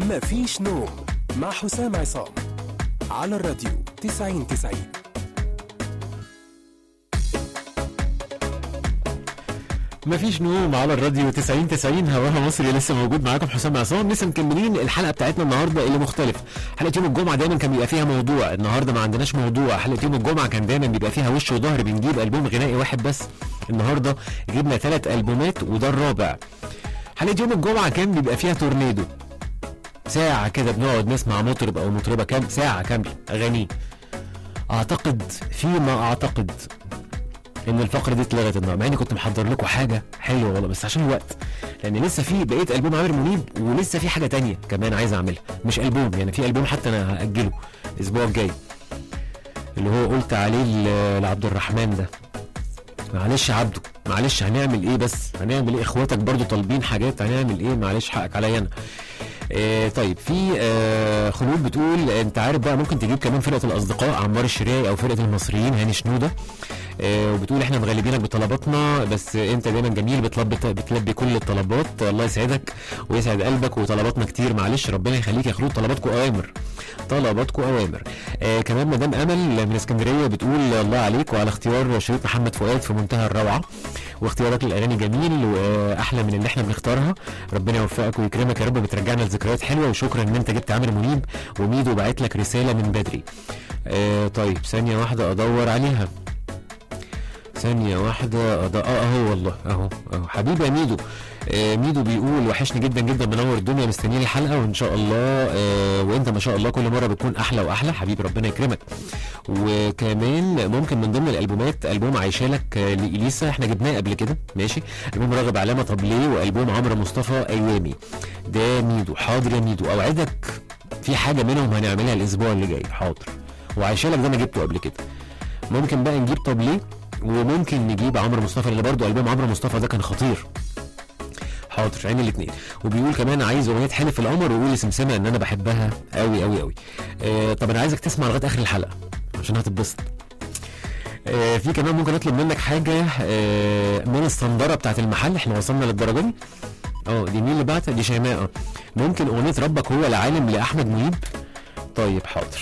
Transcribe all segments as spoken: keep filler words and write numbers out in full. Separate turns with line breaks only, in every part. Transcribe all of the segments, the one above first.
مفيش نوم مع حسام عصام على الراديو تسعين تسعين.
مفيش نوم على الراديو تسعين تسعين، هواها مصري. لسه موجود معاكم حسام عصام. لسه مكملين الحلقه بتاعتنا النهارده اللي مختلف. حلقه يوم الجمعه دايما كان بيبقى فيها موضوع، النهارده ما عندناش موضوع. حلقه يوم الجمعه كان دايما بيبقى فيها وش وظهر، بنجيب البوم غنائي واحد بس. النهارده جبنا ثلاث البومات وده الرابع. حلقه يوم الجمعه كان بيبقى فيها تورنيدو، ساعه كده بنقعد نسمع مطرب او مطربه كام ساعه كامله اغانيه. اعتقد فيما اعتقد ان الفقره دي اتلغت النهارده، مع اني كنت محضر لكم حاجه حلوه والله، بس عشان الوقت، لان لسه في بقيه البوم عامر منيب ولسه في حاجه تانية كمان عايز اعملها. مش البوم يعني، في البوم حتى انا هاجله الاسبوع الجاي اللي هو قلت عليه لعبد الرحمن ده. معلش يا عبده، معلش هنعمل ايه؟ بس هنعمل ايه؟ اخواتك برضو طالبين حاجات، هنعمل ايه؟ معلش حقك عليا انا. آه طيب في آه خلود بتقول انت عارف بقى ممكن تجيب كمان فرقه الاصدقاء عمار الشريعي او فرقه المصريين هاني شنوده. آه وبتقول احنا مغلبينك بطلباتنا، بس انت دايما جميل بتلبي بتلبي كل الطلبات. الله يسعدك ويسعد قلبك، وطلباتنا كتير. معلش ربنا يخليك يا خلود، طلباتكم اوامر، طلباتكم اوامر. آه كمان مدام امل من اسكندريه بتقول الله عليك وعلى اختيار شريط محمد فؤاد في منتهى الروعه، واختيارك للاغاني جميل واحلى من اللي احنا بنختارها. ربنا يوفقك ويكرمك يا رب، بترجعنا لذكريات حلوه. وشكرا ان انت جبت عامر منيب. وميدو بعت لك رساله من بدري. آه طيب ثانيه واحده ادور عليها، ثانيه واحده أد... اه اهو والله اهو اهو حبيبي يا ميدو. آه ميدو بيقول وحشني جدا جدا، منور الدنيا، مستنيين الحلقه وان شاء الله. آه وانت ما شاء الله كل مره بتكون احلى واحلى حبيبي، ربنا يكرمك. وكمان ممكن من ضمن الالبومات البوم عايشالك آه لإليسا، احنا جبناه قبل كده ماشي. البوم راغب علامه طب ليه، والبوم عمرو مصطفى ايامي. ده ميدو. حاضر يا ميدو، اوعدك في حاجه منهم هنعملها الاسبوع اللي جاي. حاضر. وعايشالك ده انا جبته قبل كده. ممكن بقى نجيب طب ليه، وممكن نجيب عمرو مصطفى اللي برضو البوم عمرو مصطفى ده كان خطير. حاضر عين الاثنين. وبيقول كمان عايز اغنيه حلف القمر، ويقول لسمسمه ان انا بحبها قوي قوي قوي. آه طب انا عايزك تسمع لغايه اخر الحلقه عشان هتتبسط. آه في كمان ممكن اطلب منك حاجه آه من الصندره بتاعت المحل، احنا وصلنا للدرجه دي. اه دي مين اللي بعتها؟ دي شيماء. ممكن اغنيه ربك هو العالم لاحمد منيب. طيب حاضر.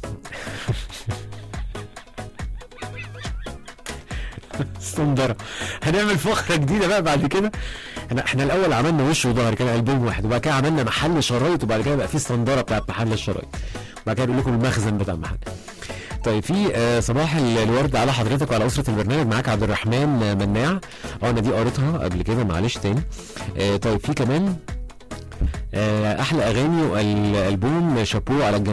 الصندره هنعمل فقره جديده بقى بعد كده. احنا احنا الاول عملنا وش وظهر كده البوم واحد، وبعد كده عملنا محل شرايط، وبعد كده بقى في الصندره بتاعت محل الشرايط، وبعد كده اقول لكم المخزن بتاع المحل. طيب في آه صباح الورد على حضرتك وعلى اسره البرنامج. معاك عبد الرحمن مناع. اه انا دي قريتها قبل كده معلش تاني. آه طيب في كمان آه احلى اغاني والالبوم شابوه على الجميع.